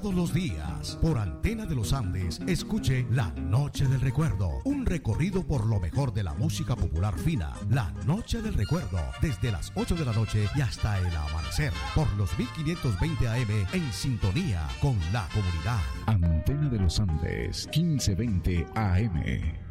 Todos los días, por Antena de los Andes, escuche La Noche del Recuerdo, un recorrido por lo mejor de la música popular fina. La Noche del Recuerdo, desde las 8 de la noche y hasta el amanecer, por los 1520 AM, en sintonía con la comunidad. Antena de los Andes, 1520 AM.